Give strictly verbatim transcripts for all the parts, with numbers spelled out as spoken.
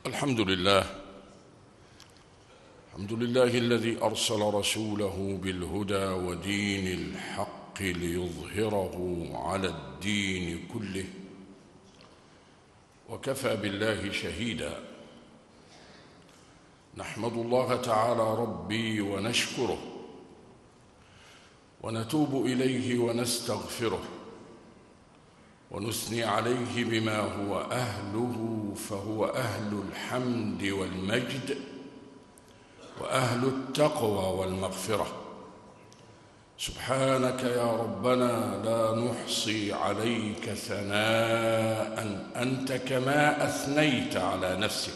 الحمد لله الحمد لله الذي أرسل رسوله بالهدى ودين الحق ليظهره على الدين كله، وكفى بالله شهيدا. نحمد الله تعالى ربي ونشكره، ونتوب إليه ونستغفره، ونثني عليه بما هو أهله، فهو أهل الحمد والمجد وأهل التقوى والمغفرة. سبحانك يا ربنا لا نحصي عليك ثناء أنت كما أثنيت على نفسك،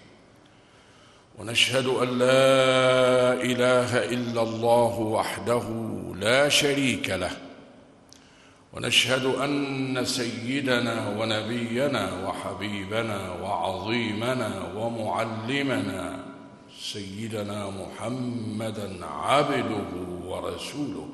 ونشهد أن لا إله إلا الله وحده لا شريك له، ونشهد أن سيدنا ونبينا وحبيبنا وعظيمنا ومعلمنا سيدنا محمدًا عبده ورسوله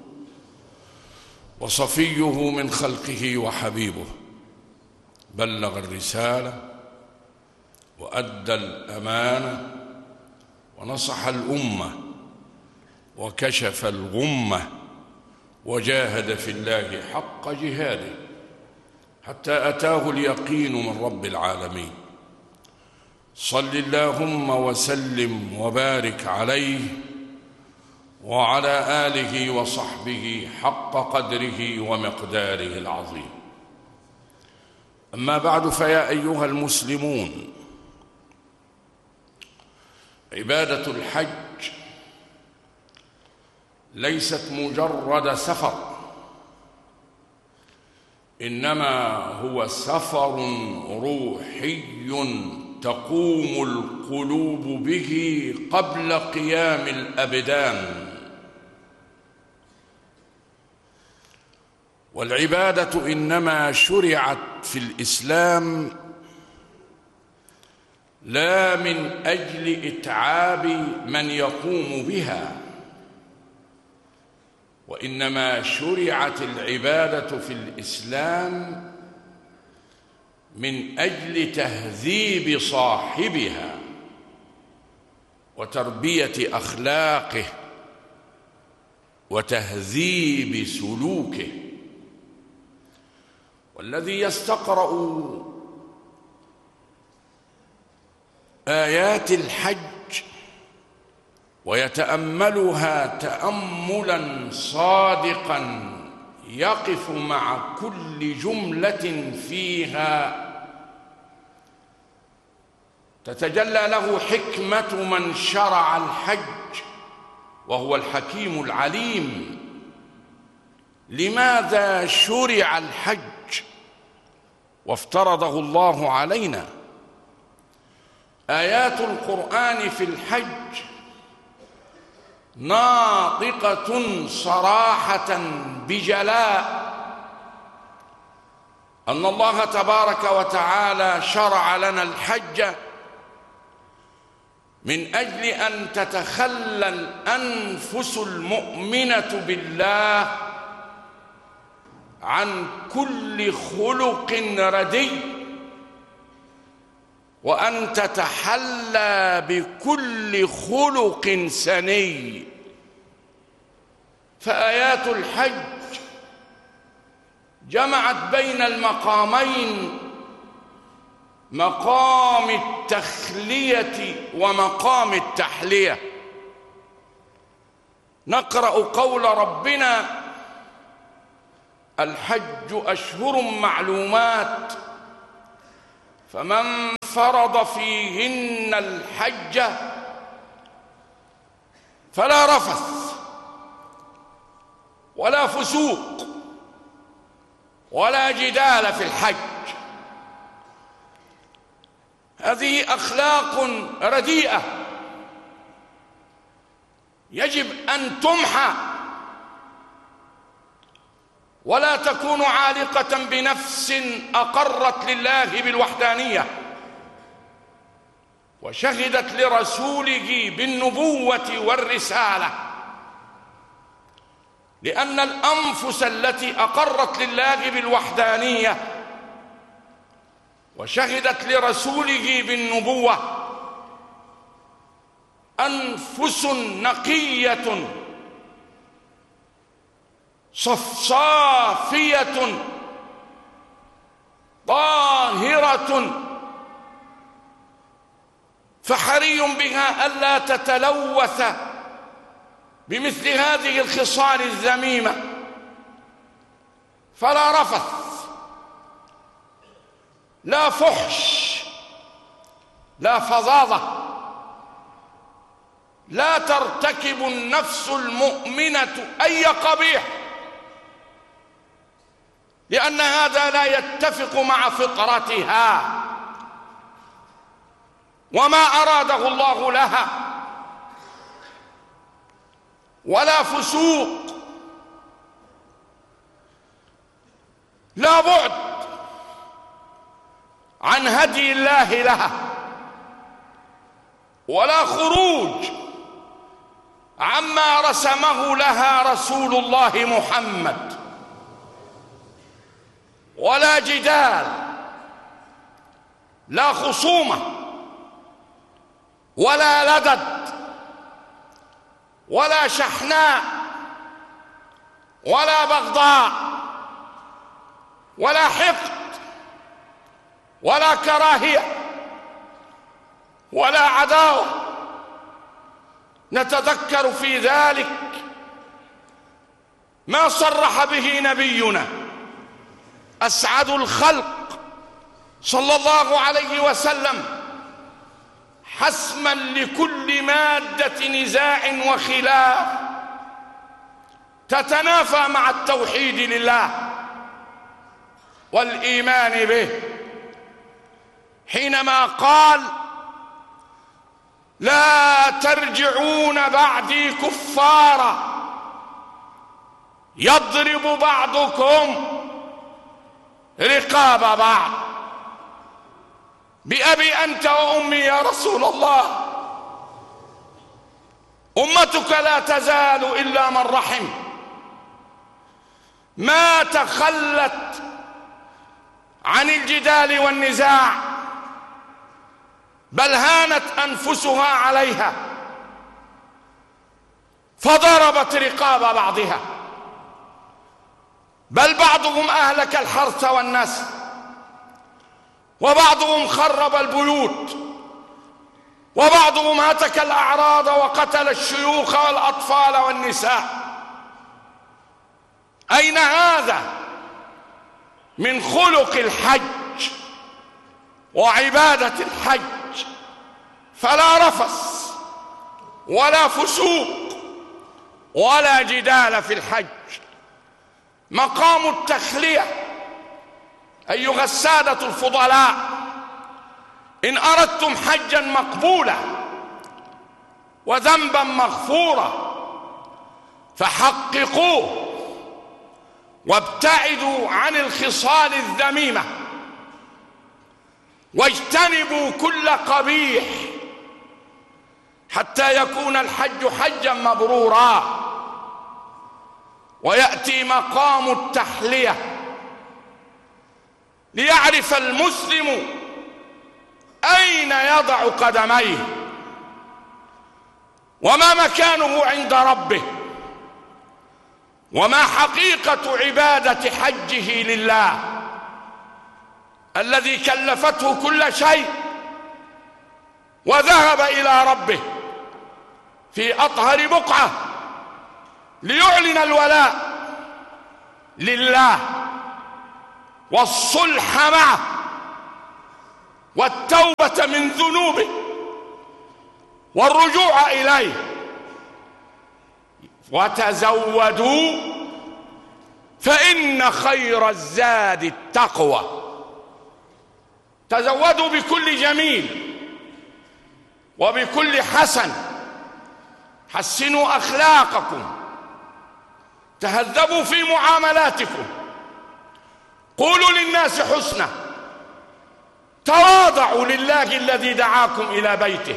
وصفيه من خلقه وحبيبه، بلغ الرسالة وأدى الأمانة ونصح الأمة وكشف الغمة، وجاهد في الله حق جهاده حتى أتاه اليقين من رب العالمين. صل اللهم وسلم وبارك عليه وعلى آله وصحبه حق قدره ومقداره العظيم. أما بعد، فيا أيها المسلمون، عبادة الحج ليست مجرد سفر، إنما هو سفر روحي تقوم القلوب به قبل قيام الأبدان. والعبادة إنما شرعت في الإسلام لا من أجل إتعاب من يقوم بها، وإنما شرعت العبادة في الإسلام من أجل تهذيب صاحبها وتربية أخلاقه وتهذيب سلوكه. والذي يستقرأ آيات الحج ويتأملها تأملاً صادقاً يقف مع كل جملة فيها تتجلى له حكمة من شرع الحج، وهو الحكيم العليم. لماذا شرع الحج وافترضه الله علينا؟ آيات القرآن في الحج ناطقة صراحة بجلاء أن الله تبارك وتعالى شرع لنا الحج من أجل أن تتخلى الأنفس المؤمنة بالله عن كل خلق ردي، وأن تتحلى بكل خلق سني. فآيات الحج جمعت بين المقامين، مقام التخلية ومقام التحلية. نقرأ قول ربنا: الحج أشهر معلومات، فمن فرض فيهن الحج فلا رفث ولا فسوق ولا جدال في الحج. هذه أخلاق رديئة يجب أن تمحى، ولا تكون عالقة بنفس أقرت لله بالوحدانية وشهدت لرسوله بالنبوة والرسالة، لأن الأنفس التي أقرت لله بالوحدانية وشهدت لرسوله بالنبوة أنفس نقية صفصافية طاهرة، فحري بها ألا تتلوث بمثل هذه الخصال الذميمة. فلا رفث، لا فحش، لا فظاظة، لا ترتكب النفس المؤمنة أي قبيح، لأن هذا لا يتفق مع فطرتها وما أراده الله لها. ولا فسوق، لا بعد عن هدي الله لها، ولا خروج عما رسمه لها رسول الله محمد، ولا جدال، لا خصومة، ولا لدد، ولا شحناء، ولا بغضاء، ولا حقد، ولا كراهية، ولا عداوة. نتذكر في ذلك ما صرح به نبينا أسعد الخلق صلى الله عليه وسلم حسما لكل مادة نزاع وخلاف تتنافى مع التوحيد لله والإيمان به، حينما قال: لا ترجعون بعدي كفارا يضرب بعضكم رقاب بعض. بأبي أنت وأمي يا رسول الله، أمتك لا تزال إلا من رحم، ما تخلت عن الجدال والنزاع، بل هانت أنفسها عليها فضربت رقاب بعضها، بل بعضهم أهلك الحرث والنسل، وبعضهم خرب البيوت، وبعضهم هتك الأعراض وقتل الشيوخ والأطفال والنساء. أين هذا من خلق الحج وعبادة الحج؟ فلا رفث ولا فسوق ولا جدال في الحج. مقام التخلية أيها السادة الفضلاء، إن أردتم حجا مقبولا وذنبا مغفورا فحققوه وابتعدوا عن الخصال الذميمة واجتنبوا كل قبيح حتى يكون الحج حجا مبرورا. ويأتي مقام التحلية ليعرف المسلم أين يضع قدميه وما مكانه عند ربه وما حقيقة عبادة حجه لله الذي كلفته كل شيء وذهب إلى ربه في أطهر بقعة ليعلن الولاء لله والصلح معه والتوبة من ذنوبه والرجوع إليه. وتزودوا فإن خير الزاد التقوى. تزودوا بكل جميل وبكل حسن، حسنوا أخلاقكم، تهذبوا في معاملاتكم، قولوا للناس حسنا، تواضعوا لله الذي دعاكم إلى بيته،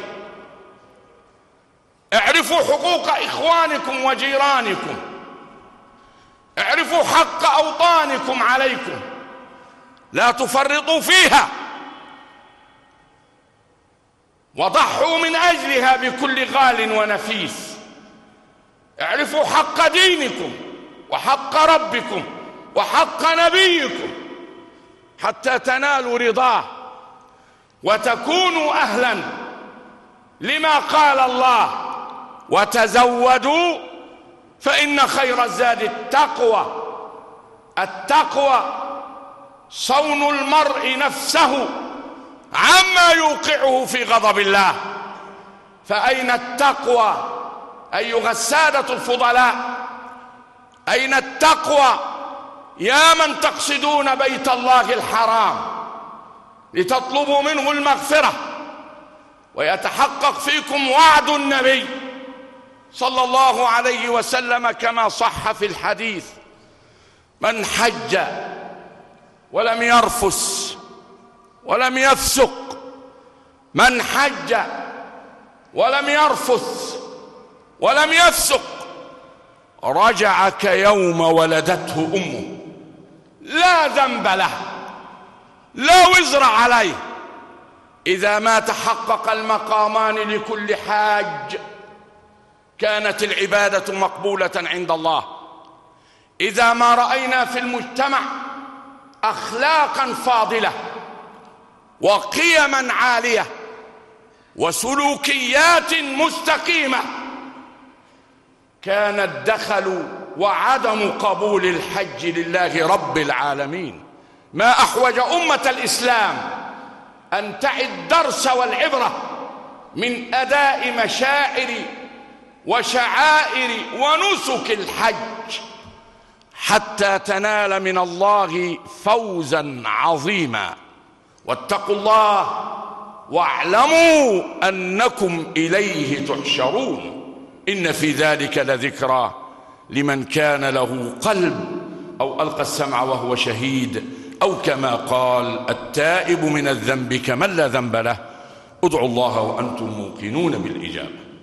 اعرفوا حقوق إخوانكم وجيرانكم، اعرفوا حق أوطانكم عليكم، لا تفرطوا فيها. وضحوا من أجلها بكل غال ونفيس. اعرفوا حق دينكم وحق ربكم وحق نبيكم حتى تنالوا رضاه وتكونوا أهلا لما قال الله: وتزودوا فإن خير الزاد التقوى. التقوى صون المرء نفسه عما يوقعه في غضب الله. فأين التقوى أيها السادة الفضلاء؟ أين التقوى يا من تقصدون بيت الله الحرام لتطلبوا منه المغفرة ويتحقق فيكم وعد النبي صلى الله عليه وسلم كما صح في الحديث: من حج ولم يرفث ولم يفسق، من حج ولم يرفث ولم يفسق رجع كيوم ولدته أمه، لا ذنب له، لا وزر عليه. إذا ما تحقق المقامان لكل حاج كانت العبادة مقبولة عند الله. إذا ما رأينا في المجتمع أخلاقا فاضلة وقيما عالية وسلوكيات مستقيمة، كان الدخل وعدم قبول الحج لله رب العالمين. ما أحوج أمة الإسلام أن تعي الدرس والعبرة من أداء مشاعر وشعائر ونسك الحج حتى تنال من الله فوزا عظيما. واتقوا الله واعلموا أنكم إليه تحشرون. إن في ذلك لذكرى لمن كان له قلب أو ألقى السمع وهو شهيد، أو كما قال: التائب من الذنب كمن لا ذنب له. ادعوا الله وأنتم موقنون بالإجابة.